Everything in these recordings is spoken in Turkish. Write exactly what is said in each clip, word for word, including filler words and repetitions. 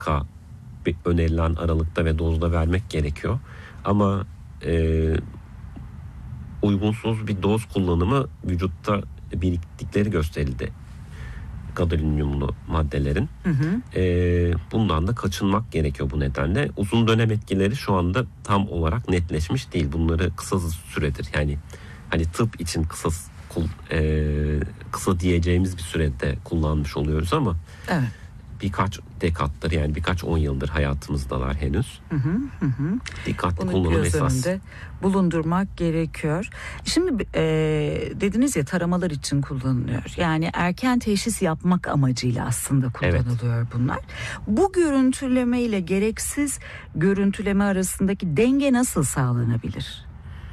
mutlaka bir önerilen aralıkta ve dozda vermek gerekiyor. Ama e, uygunsuz bir doz kullanımı vücutta biriktikleri gösterildi. Gadolinyumlu maddelerin. Hı hı. E, bundan da kaçınmak gerekiyor bu nedenle. Uzun dönem etkileri şu anda tam olarak netleşmiş değil. Bunları kısa süredir, yani hani tıp için kısa e, kısa diyeceğimiz bir sürede kullanmış oluyoruz ama evet, birkaç dekattır, yani birkaç on yıldır hayatımızdalar henüz. Hı hı hı. Dikkatli Bunu kullanım göz esas. önünde bulundurmak gerekiyor. Şimdi e, dediniz ya, taramalar için kullanılıyor. Yani erken teşhis yapmak amacıyla aslında kullanılıyor, evet, bunlar. Bu görüntüleme ile gereksiz görüntüleme arasındaki denge nasıl sağlanabilir?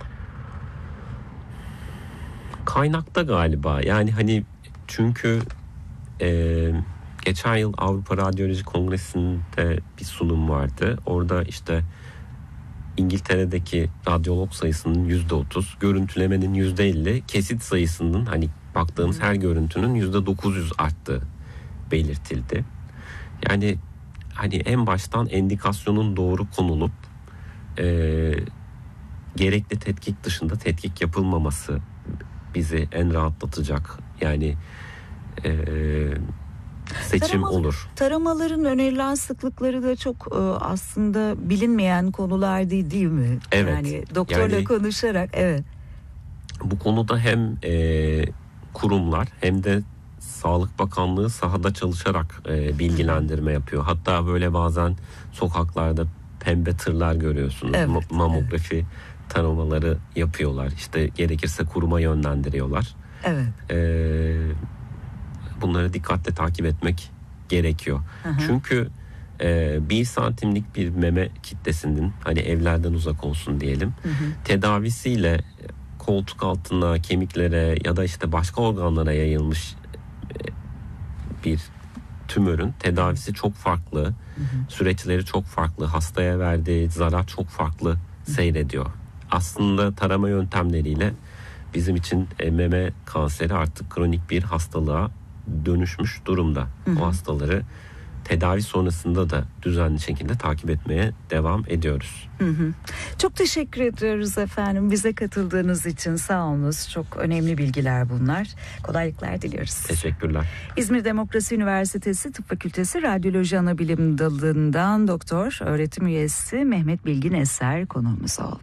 Kaynakta galiba, yani hani çünkü e, geçen yıl Avrupa Radyoloji Kongresi'nde bir sunum vardı. Orada işte İngiltere'deki radyolog sayısının yüzde otuz, görüntülemenin yüzde elli, kesit sayısının, hani baktığımız her görüntünün yüzde dokuz yüz arttığı belirtildi. Yani hani en baştan endikasyonun doğru konulup e, gerekli tetkik dışında tetkik yapılmaması bizi en rahatlatacak, yani e, seçim Tarama, olur. Taramaların önerilen sıklıkları da çok e, aslında bilinmeyen konular değil, değil mi? Evet. Yani doktorla yani, konuşarak, evet. Bu konuda hem e, kurumlar hem de Sağlık Bakanlığı sahada çalışarak e, bilgilendirme yapıyor. Hatta böyle bazen sokaklarda pembe tırlar görüyorsunuz. Evet, Ma- mamografi evet. taramaları yapıyorlar. İşte gerekirse kuruma yönlendiriyorlar. Evet. E, bunları dikkatle takip etmek gerekiyor. Hı hı. Çünkü e, bir santimlik bir meme kitlesinin, hani evlerden uzak olsun diyelim, hı hı, tedavisiyle koltuk altına, kemiklere ya da işte başka organlara yayılmış bir tümörün tedavisi çok farklı, hı hı, süreçleri çok farklı, hastaya verdiği zarar çok farklı seyrediyor. Aslında tarama yöntemleriyle bizim için meme kanseri artık kronik bir hastalığa dönüşmüş durumda. Hı hı. O hastaları tedavi sonrasında da düzenli şekilde takip etmeye devam ediyoruz. Hı hı. Çok teşekkür ediyoruz efendim. Bize katıldığınız için sağ olunuz. Çok önemli bilgiler bunlar. Kolaylıklar diliyoruz. Teşekkürler. İzmir Demokrasi Üniversitesi Tıp Fakültesi Radyoloji Anabilim Dalı'ndan doktor öğretim üyesi Mehmet Bilgin Eser konuğumuz oldu.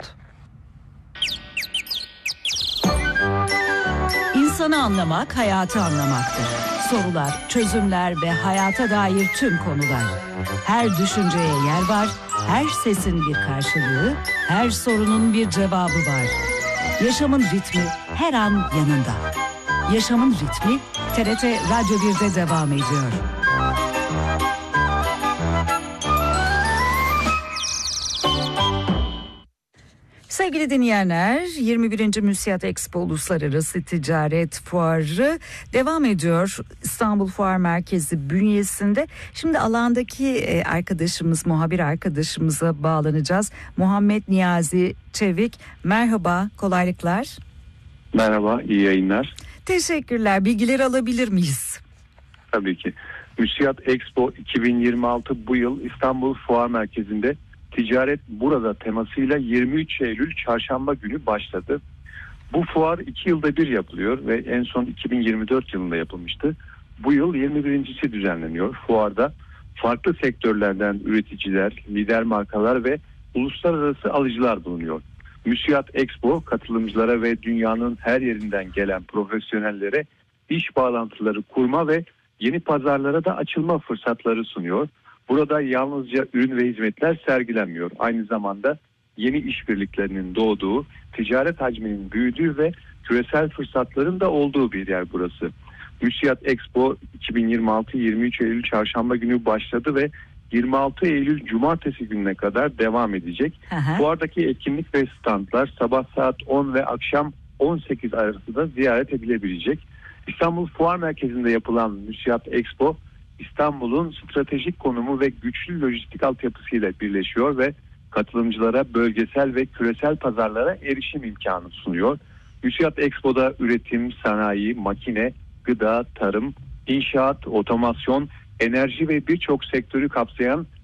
İnsanı anlamak, hayatı anlamaktır. Sorular, çözümler ve hayata dair tüm konular. Her düşünceye yer var, her sesin bir karşılığı, her sorunun bir cevabı var. Yaşamın ritmi her an yanında. Yaşamın ritmi T R T Radyo birde devam ediyor. Sevgili dinleyenler, yirmi birinci Müsiyat Expo Uluslararası Ticaret Fuarı devam ediyor İstanbul Fuar Merkezi bünyesinde. Şimdi alandaki arkadaşımız, muhabir arkadaşımıza bağlanacağız. Muhammed Niyazi Çevik, merhaba, kolaylıklar. Merhaba, iyi yayınlar. Teşekkürler, bilgileri alabilir miyiz? Tabii ki. Müsiyat Expo iki bin yirmi altı bu yıl İstanbul Fuar Merkezi'nde Ticaret Burada temasıyla yirmi üç Eylül Çarşamba günü başladı. Bu fuar iki yılda bir yapılıyor ve en son iki bin yirmi dört yılında yapılmıştı. Bu yıl yirmi birincisi düzenleniyor. Fuarda farklı sektörlerden üreticiler, lider markalar ve uluslararası alıcılar bulunuyor. Müsiyat Expo katılımcılara ve dünyanın her yerinden gelen profesyonellere iş bağlantıları kurma ve yeni pazarlara da açılma fırsatları sunuyor. Burada yalnızca ürün ve hizmetler sergilenmiyor. Aynı zamanda yeni işbirliklerinin doğduğu, ticaret hacminin büyüdüğü ve küresel fırsatların da olduğu bir yer burası. Müsiyat Expo iki bin yirmi altı yirmi üç Eylül Çarşamba günü başladı ve yirmi altı Eylül Cumartesi gününe kadar devam edecek. Aha. Fuardaki etkinlik ve standlar sabah saat on ve akşam on sekiz arasında ziyaret edilebilecek. İstanbul Fuar Merkezi'nde yapılan Müsiyat Expo, İstanbul'un stratejik konumu ve güçlü lojistik altyapısıyla birleşiyor ve katılımcılara bölgesel ve küresel pazarlara erişim imkanı sunuyor. Müsiyat Expo'da üretim, sanayi, makine, gıda, tarım, inşaat, otomasyon, enerji ve birçok sektörü kapsayan